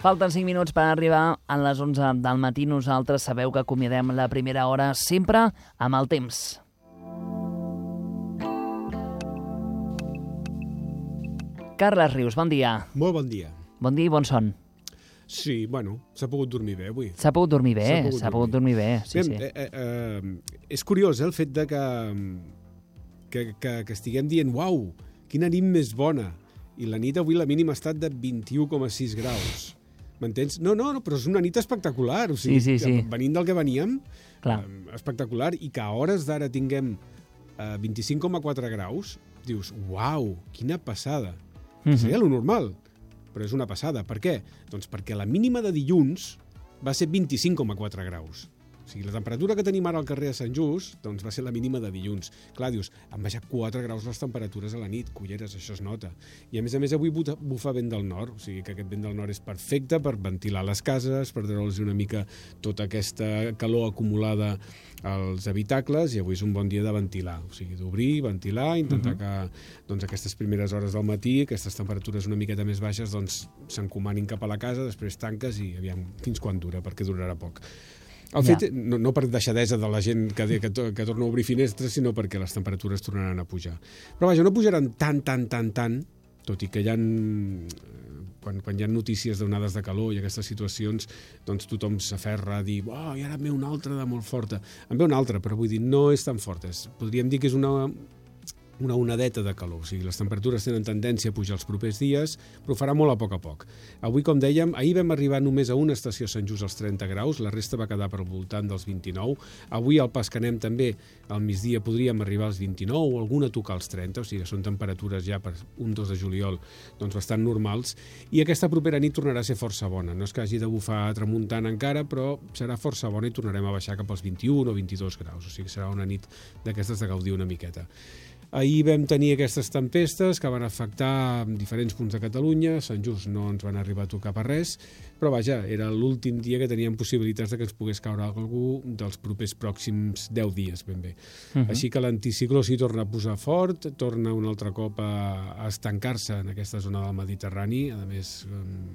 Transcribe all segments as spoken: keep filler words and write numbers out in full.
Falten cinc minuts per arribar a les onze del matí. Nosaltres sabeu que acomiadem la primera hora sempre amb el temps. Carles Rius, bon dia. Molt bon dia. Bon dia i bon son. Sí, bueno, s'ha pogut dormir bé avui. S'ha pogut dormir bé, S'ha pogut s'ha pogut dormir bé. Sí, Bé, sí. eh, eh, eh, és curiós, eh, el fet de que, que, que, que estiguem dient uau, quina nit més bona. I la nit avui la mínima ha estat de vint-i-u coma sis graus. M'entens? No, no, no, però és una nit espectacular. O sigui, Sí, sí, sí. venint del que veníem, Clar. eh, espectacular, i que a hores d'ara tinguem eh, vint-i-cinc coma quatre graus, dius, uau, quina passada. Mhm. Seria lo normal, però és una passada. Per què? Doncs perquè la mínima de dilluns va ser vint-i-cinc coma quatre graus. O sigui, la temperatura que tenim ara al carrer de Sant Just doncs va ser la mínima de dilluns. Clar, dius, han baixat quatre graus les temperatures a la nit, culleres, això es nota. I a més a més avui bufa, bufa vent del nord, o sigui que aquest vent del nord és perfecte per ventilar les cases, per treure'ls una mica tota aquesta calor acumulada als habitacles, i avui és un bon dia de ventilar, o sigui, d'obrir, ventilar, intentar que doncs, aquestes primeres hores del matí, aquestes temperatures una miqueta més baixes, doncs s'encomanin cap a la casa, després tanques i aviam fins quan dura, perquè durarà poc. El fet, no, no per deixadesa de la gent que, que, que torna a obrir finestres, sinó perquè les temperatures tornaran a pujar. Però vaja, no pujaran tant, tant, tant, tant, tot i que hi ha, quan, quan hi ha notícies d'onades de calor i aquestes situacions, doncs tothom s'aferra a dir oh, i ara en ve una altra de molt forta. En ve una altra, però vull dir, no és tan forta. Podríem dir que és una... una onadeta de calor, o sigui, les temperatures tenen tendència a pujar els propers dies, però ho farà molt a poc a poc. Avui, com dèiem, ahir vam arribar només a una estació Sant Just als trenta graus, la resta va quedar per voltant dels vint-i-nou. Avui, al pas que anem també, al migdia podríem arribar als vint-i-nou, o alguna tocar als trenta, o sigui, són temperatures ja per un dos de juliol doncs bastant normals, i aquesta propera nit tornarà a ser força bona. No és que hagi de bufar tramuntant encara, però serà força bona i tornarem a baixar cap als vint-i-un o vint-i-dos graus, o sigui, serà una nit d'aquestes de gaudir una miqueta. Ahir vam tenir aquestes tempestes que van afectar diferents punts de Catalunya. A Sant Just no ens van arribar a tocar per res, però vaja, era l'últim dia que teníem possibilitats de que ens pogués caure algú dels propers pròxims deu dies, ben bé. Uh-huh. Així que l'anticicló s'hi torna a posar fort, torna un altre cop a, a estancar-se en aquesta zona del Mediterrani, a més,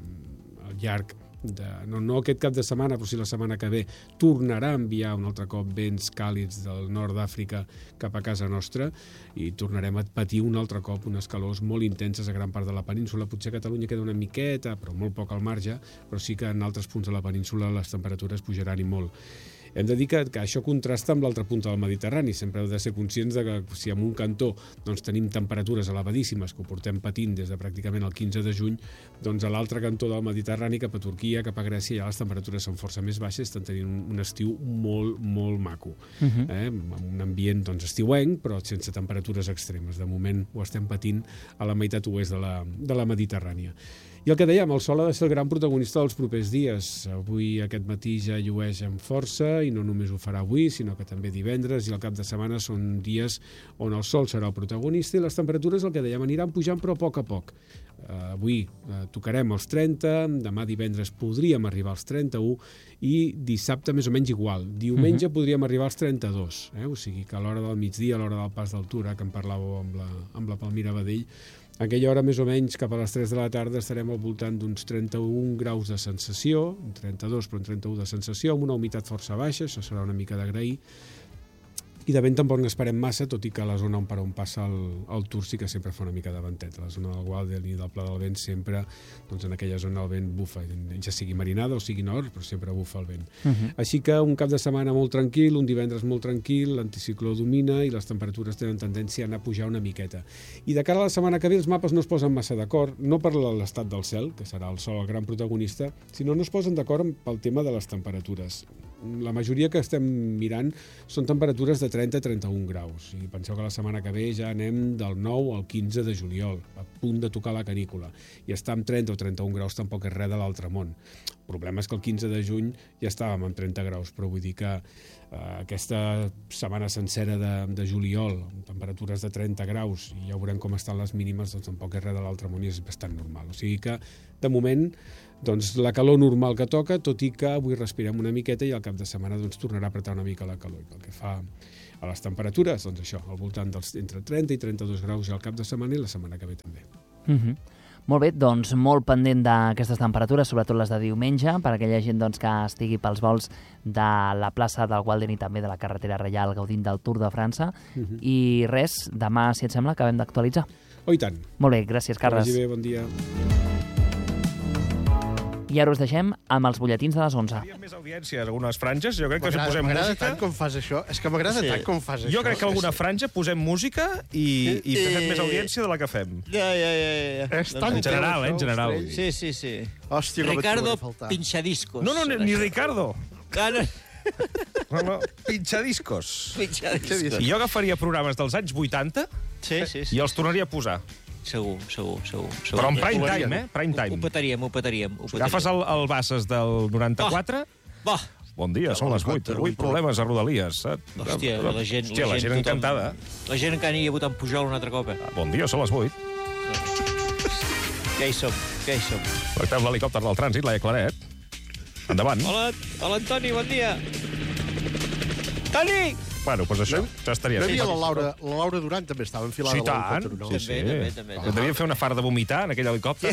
al llarg de, no, no aquest cap de setmana, però sí la setmana que ve, tornarà a enviar un altre cop vents càlids del nord d'Àfrica cap a casa nostra i tornarem a patir un altre cop unes calors molt intenses a gran part de la península. Potser a Catalunya queda una miqueta, però molt poc al marge, però sí que en altres punts de la península les temperatures pujaran i molt. Hem de dir que, que això contrasta amb l'altra punta del Mediterrani. Sempre heu de ser conscients de que si en un cantó doncs, tenim temperatures elevadíssimes que ho portem patint des de pràcticament el quinze de juny, doncs a l'altre cantó del Mediterrani, cap a Turquia, cap a Grècia, ja les temperatures són força més baixes, estan tenint un, un estiu molt, molt maco. Uh-huh. eh? Amb un ambient doncs, estiuenc, però sense temperatures extremes. De moment ho estem patint a la meitat oest de la, de la Mediterrània. I el que dèiem, el sol ha de ser el gran protagonista dels propers dies. Avui, aquest matí, ja llueix amb força, i no només ho farà avui, sinó que també divendres i el cap de setmana són dies on el sol serà el protagonista i les temperatures, el que dèiem, aniran pujant, però a poc a poc. Uh, avui uh, tocarem els trenta, demà divendres podríem arribar als trenta-u i dissabte més o menys igual. Diumenge uh-huh. podríem arribar als trenta-dos, eh? O sigui que a l'hora del migdia, a l'hora del pas d'altura, que en parlàveu amb la, amb la Palmira Badell, a aquella hora més o menys cap a les tres de la tarda estarem al voltant d'uns trenta-un graus de sensació, trenta-dos però en trenta-u de sensació, amb una humitat força baixa, això serà una mica d'agrair. I de vent tampoc n'esperem massa, tot i que a la zona on per on passa el, el Tour sí que sempre fa una mica de ventet. A la zona del Guadel i del Pla del Vent sempre, doncs en aquella zona el vent bufa, ja sigui marinada o sigui nord, però sempre bufa el vent. Uh-huh. Així que un cap de setmana molt tranquil, un divendres molt tranquil, l'anticicló domina i les temperatures tenen tendència a anar a pujar una miqueta. I de cara a la setmana que ve els mapes no es posen massa d'acord, no per l'estat del cel, que serà el sol el gran protagonista, sinó no es posen d'acord pel tema de les temperatures. La majoria que estem mirant són temperatures de trenta a trenta-un graus. I penseu que la setmana que ve ja anem del nou al quinze de juliol, a punt de tocar la canícula. I estar amb trenta o trenta-un graus tampoc és res de l'altre món. El problema és que el quinze de juny ja estàvem amb trenta graus, però vull dir que eh, aquesta setmana sencera de, de juliol, amb temperatures de trenta graus, i ja veurem com estan les mínimes, doncs tampoc és res de l'altre món i és bastant normal. O sigui que, de moment, doncs la calor normal que toca, tot i que avui respirem una miqueta i al cap de setmana doncs, tornarà a apretar una mica la calor. I pel que fa a les temperatures, doncs això, al voltant dels entre trenta i trenta-dos graus ja al cap de setmana i la setmana que ve també. Uh-huh. Molt bé, doncs molt pendent d'aquestes temperatures, sobretot les de diumenge, per aquella gent doncs, que estigui pels vols de la plaça del Walden i també de la carretera Reial gaudint del Tour de França. Uh-huh. I res, demà, si et sembla, acabem d'actualitzar. Oh, i tant. Molt bé, gràcies, Carles. Que vagi bé, bon dia. I ara us deixem amb els butlletins de les onze. Hi ha més audiència a algunes franges. Jo crec que si posem música... M'agrada tant com fas això. És que m'agrada sí. tant com fas això. Jo crec que a alguna franja posem música i, i fem més audiència de la que fem. Ja, ja, ja. ja. És tan En general, eh, en general. Sí, sí, sí. Hòstia, com et Ricardo trobaré a faltar. Pinchadiscos. No, no, ni, ni Ricardo. Ah, no. No, no, pinxadiscos. Pinchadiscos. I jo agafaria programes dels anys vuitanta Sí, sí, sí. i els tornaria a posar. Segur, segur, segur. segur. Però en prime time, eh? Prime Ho, ho time. petaríem, ho petaríem. Ho petaríem. Agafes el, el Bases del noranta-quatre... Va, Bon dia, són les vuit. Avui problemes a Rodalies. saps? hòstia, la gent... Hòstia, la gent tothom- encantada. La gent que aniria a votar en Pujol un altre cop, eh? Bon dia, són les vuit. Què hi som, què hi som? Tractem l'helicòpter del trànsit, Laia Claret. Endavant. Hola, hola, Antoni, bon dia. Toni! Bueno, doncs això, ja estaria. No hi bé. havia la Laura, la Laura Duran també estava enfilada Sí, a tant. l'helicòpter, no? Sí, sí. També, també, també. Devia fer una far de vomitar en aquell helicòpter.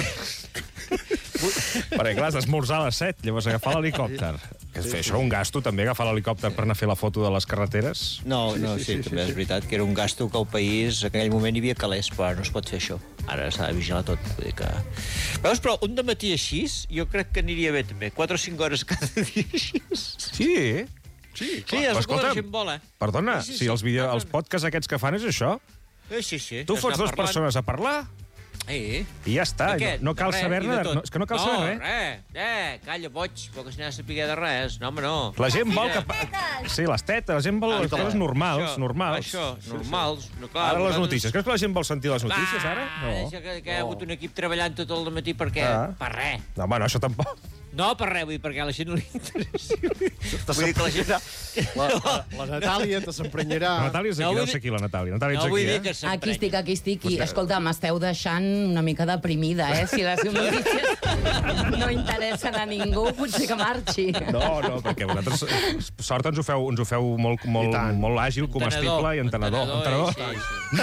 Perquè, clar, has d'esmorzar a les set, llavors agafar l'helicòpter. Que fer això un gasto, també, agafar l'helicòpter per anar a fer la foto de les carreteres. No, no, sí, sí, sí, també sí, és veritat que era un gasto que el país, en aquell moment hi havia calés, però no es pot fer això. Ara s'ha de vigilar tot. Vull dir que... Veus, però un dematí així, jo crec que aniria bé, també. quatre o cinc hores cada dia així. Sí, Sí, Però, és escolta'm, la gent vola. perdona, Sí, sí, si sí. els, vídeo, els podcasts aquests que fan és això, Eh, sí, sí. tu fots dues persones a parlar Eh, i ja està. de què? No, no cal De res, saber-ne. ni de de- tot. No, és que no cal saber res. No, res, eh, calla, boig, però que si n'ha de saber de res. No, home, no. La gent vol que... Mira. Sí, les tetes, la gent vol les coses normals, Això, normals. Això, normals. No, clar, Ara les nosaltres- notícies. Creus que la gent vol sentir les notícies, Va, ara? deixa que, que hi ha hagut un equip treballant tot el matí per què? Ah. Per res. No, home, no, això tampoc. No, per res, vull dir, perquè a la gent no li interessa. Vull dir que la gent... La, la, la Natàlia te s'emprenyarà. La Natàlia és No, aquí, vull deu ser dir- aquí, la Natàlia. Natàlia, No ets vull aquí, dir eh? que Aquí s'emprenya. estic, aquí estic. I, Vostè- escolta, m'esteu deixant una mica deprimida, eh? Si les notícies no interessen a ningú, potser que marxi. No, no, perquè vosaltres, sort, ens ho feu, ens ho feu molt, I molt, tant. molt àgil, comestible i entenedor. Entenedor, entenedor. sí,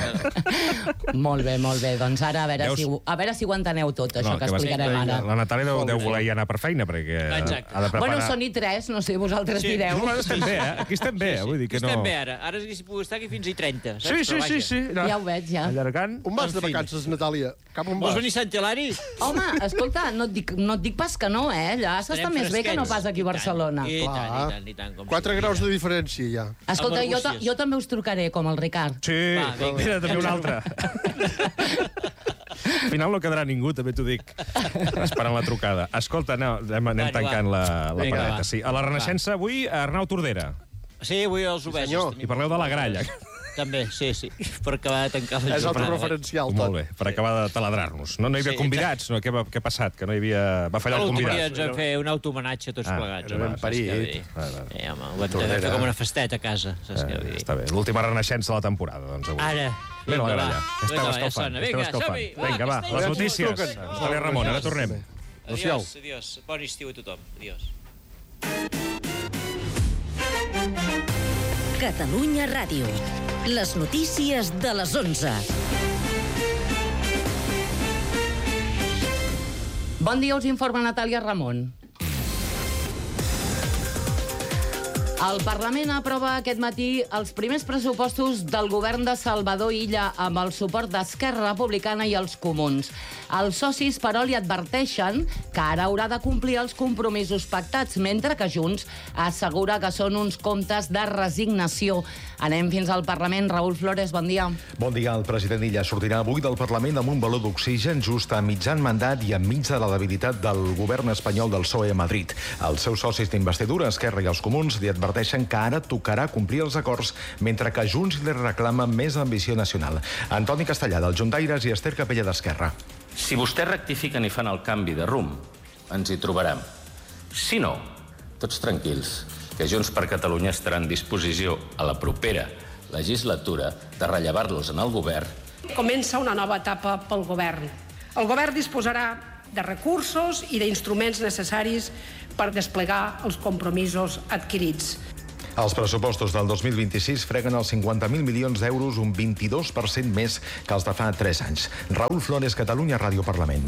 sí. Molt bé, molt bé. Doncs ara, a veure, Veus? si, ho- a veure si ho enteneu tot, això No, que que vas- explicarem ara. La Natàlia deu, deu voler ja anar per feina, perquè Exacte. ha de preparar... Bueno, són i tres, no sé, vosaltres Sí. direu. No, estem bé, eh? Aquí estem bé, vull dir que no... Estem bé, ara. Ara és que si puc estar aquí fins i trenta, saps? Sí, sí, Però sí, vaja. sí. Ja ho veig, ja. Allargant. On vas En de fi. vacances, Natàlia? Cap on Vols vas? venir a Sant Hilari? Home, escolta, no et dic, no et dic pas que no, eh? Allà s'està Estarem més bé que no fresquets. pas aquí a I tant, Barcelona. I tant, i Clar. tant, i tant. com Quatre sigui. graus de diferència, ja. Escolta, Amb jo, ta- Arbúcies. jo també us trucaré, com el Ricard. Sí, Va, vinga. mira, també un altre. Al final no quedarà ningú, també t'ho dic. Esperant la trucada. Escolta, no, anem, anem Bueno, tancant va. la, la Vinga, paradeta. va. Sí. A la Renaixença, avui, Arnau Tordera. Sí, avui els obesos. senyor. tenim. I parleu de la gralla. També, sí, sí. Per acabar de tancar la És el teu jornada. referencial, tot. Molt bé, per acabar de taladrar-nos. No, no hi havia Sí, convidats, no? Què, va, què ha passat? Que no hi havia... Va fallar el L'últim dia convidat. ens vam fer un automenatge tots Ah, plegats. era home, ben saps parit. què vull dir? Va, va. Eh, home, ho vam Tordera. fer com una festeta a casa, saps què vull Eh, dir? està bé. L'última renaixença de la temporada, doncs, avui. Ara, Mira la vinga, gralla. va. Esteu Vinga, ja escalfant. sona. Esteu Vinga, escalfant. som-hi. Va, Vinga, va, que les estem- notícies. truquen. Estalvia Ramon, ara tornem. Adiós, adiós. Bon estiu a tothom. Adiós. Catalunya Ràdio. Les notícies de les onze. Bon dia, us informa Natàlia Ramon. El Parlament aprova aquest matí els primers pressupostos del govern de Salvador Illa amb el suport d'Esquerra Republicana i els Comuns. Els socis, però, li adverteixen que ara haurà de complir els compromisos pactats, mentre que Junts assegura que són uns comptes de resignació. Anem fins al Parlament. Raül Flores, bon dia. Bon dia. El president Illa sortirà avui del Parlament amb un baló d'oxigen just a mitjan mandat i enmig de la debilitat del govern espanyol del P S O E a Madrid. Els seus socis d'investidura, Esquerra i els Comuns, li adverteixen que ara tocarà complir els acords, mentre que Junts li reclama més ambició nacional. Antoni Castellà, del Juntaires, i Esther Capella, d'Esquerra. Si vostès rectifiquen i fan el canvi de rumb, ens hi trobarem. Si no, tots tranquils, que Junts per Catalunya estarà en disposició a la propera legislatura de rellevar-los en el govern. Comença una nova etapa pel govern. El govern disposarà de recursos i d'instruments necessaris per desplegar els compromisos adquirits. Els pressupostos del dos mil vint-i-sis freguen els cinquanta mil milions d'euros, un vint-i-dos per cent més que els de fa tres anys. Raül Flores, Catalunya Ràdio Parlament.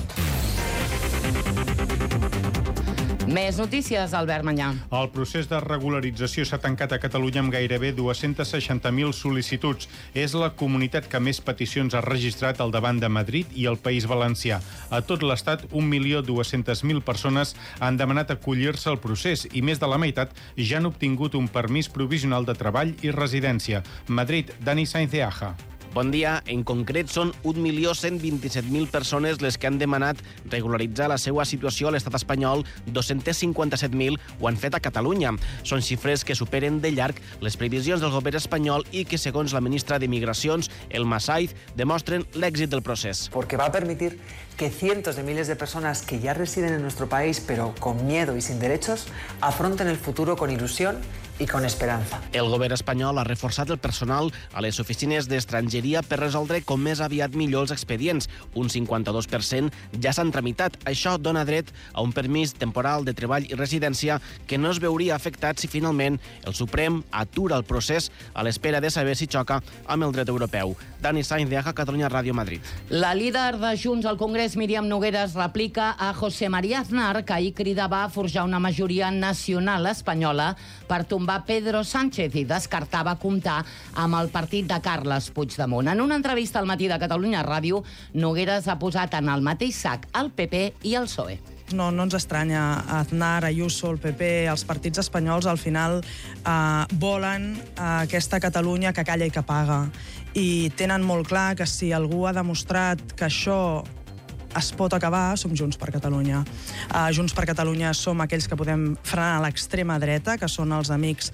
Més notícies, Albert Manyà. El procés de regularització s'ha tancat a Catalunya amb gairebé dues-centes seixanta mil sol·licituds. És la comunitat que més peticions ha registrat al davant de Madrid i el País Valencià. A tot l'Estat, un milió dues-centes mil persones han demanat acollir-se al procés i més de la meitat ja han obtingut un permís provisional de treball i residència. Madrid, Dani Sainz de Aja. Bon dia. En concret, són un milió cent vint-i-set mil persones les que han demanat regularitzar la seva situació a l'estat espanyol. dos-cents cinquanta-set mil ho han fet a Catalunya. Són xifres que superen de llarg les previsions del govern espanyol i que, segons la ministra de Migracions, Elma Saiz, demostren l'èxit del procés. Porque va a permitir que cientos de miles de personas que ya residen en nuestro país, pero con miedo y sin derechos, afronten el futuro con ilusión i con esperança. El govern espanyol ha reforçat el personal a les oficines d'estrangeria per resoldre com més aviat millor els expedients. Un cinquanta-dos per cent ja s'han tramitat. Això dona dret a un permís temporal de treball i residència que no es veuria afectat si finalment el Suprem atura el procés a l'espera de saber si xoca amb el dret europeu. Dani Sainz de Aja, Catalunya Ràdio, Madrid. La líder de Junts al Congrés, Míriam Nogueras, replica a José María Aznar, que ahir cridava a forjar una majoria nacional espanyola per tombar Pedro Sánchez i descartava comptar amb el partit de Carles Puigdemont. En una entrevista al Matí de Catalunya Ràdio, Nogueras ha posat en el mateix sac el P P i el P S O E. No, no ens estranya. Aznar, Ayuso, el P P, els partits espanyols al final eh, volen eh, aquesta Catalunya que calla i que paga. I tenen molt clar que si algú ha demostrat que això es pot acabar, som Junts per Catalunya. Uh, Junts per Catalunya som aquells que podem frenar l'extrema dreta, que són els amics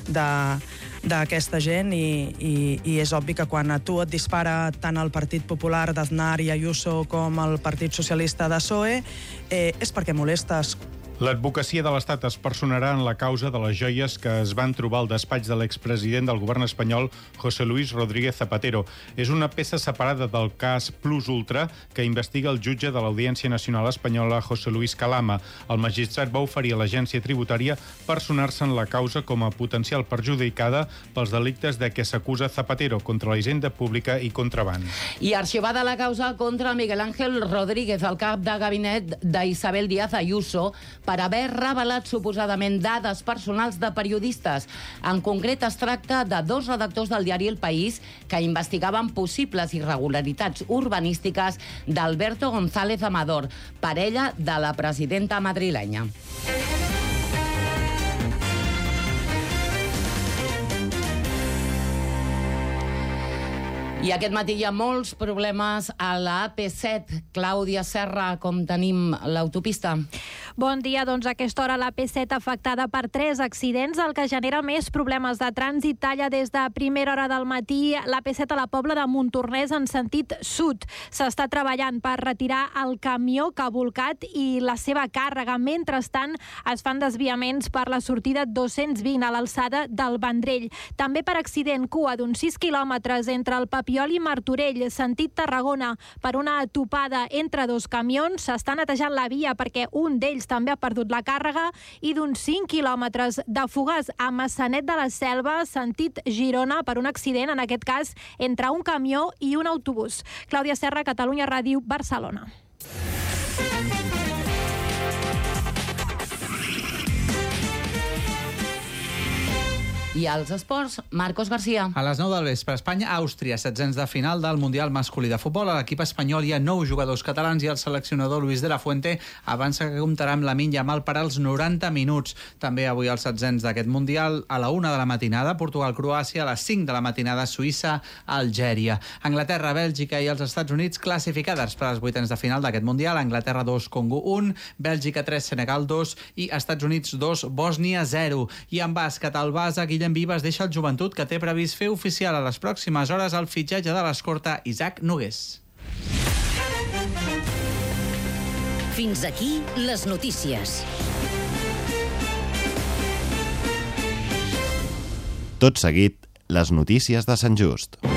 d'aquesta gent, i, i, i és obvi que quan a tu et dispara tant el Partit Popular d'Aznar i Ayuso com el Partit Socialista de P S O E, eh, és perquè molestes. L'advocacia de l'Estat es personarà en la causa de les joies que es van trobar al despatx de l'expresident del govern espanyol, José Luis Rodríguez Zapatero. És una peça separada del cas Plus Ultra que investiga el jutge de l'Audiència Nacional Espanyola, José Luis Calama. El magistrat va oferir a l'agència tributària personar-se en la causa com a potencial perjudicada pels delictes de què s'acusa Zapatero contra la hisenda pública i contraban. I arxivada la causa contra Miguel Ángel Rodríguez, el cap de gabinet d'Isabel Díaz Ayuso, per haver revelat suposadament dades personals de periodistes. En concret, es tracta de dos redactors del diari El País que investigaven possibles irregularitats urbanístiques d'Alberto González Amador, parella de la presidenta madrilenya. I aquest matí hi ha molts problemes a la A P set. Clàudia Serra, com tenim l'autopista? Bon dia, doncs a aquesta hora la A P set afectada per tres accidents, el que genera més problemes de trànsit. Talla des de primera hora del matí l'A P set a la Pobla de Montornès en sentit sud. S'està treballant per retirar el camió que ha volcat i la seva càrrega. Mentrestant, es fan desviaments per la sortida dos-cents vint a l'alçada del Vendrell. També per accident, cua d'uns sis quilòmetres entre el Papiol i Martorell, sentit Tarragona, per una topada entre dos camions. S'està netejant la via perquè un d'ells també ha perdut la càrrega, i d'uns cinc quilòmetres de Fogars a Massanet de la Selva, sentit Girona, per un accident, en aquest cas, entre un camió i un autobús. Clàudia Serra, Catalunya Ràdio, Barcelona. I als esports, Marcos García. A les nou del vespre, Espanya-Àustria, setzents de final del Mundial masculí de futbol. A l'equip espanyol hi ha nou jugadors catalans i el seleccionador Luis de la Fuente avança que comptarà amb Lamine Yamal per als noranta minuts. També avui els setzents d'aquest Mundial a la una de la matinada, Portugal-Croàcia, a les cinc de la matinada, Suïssa-Algèria. Anglaterra, Bèlgica i els Estats Units classificades per als vuitens de final d'aquest Mundial. Anglaterra dos, Congo un, Bèlgica tres, Senegal dos i Estats Units dos, Bòsnia zero. I en bàsquet, el Basa, Guillem Vives deixa el Joventut, que té previst fer oficial a les pròximes hores el fitxatge de l'escorta Isaac Nogués. Fins aquí les notícies. Tot seguit, les notícies de Sant Just.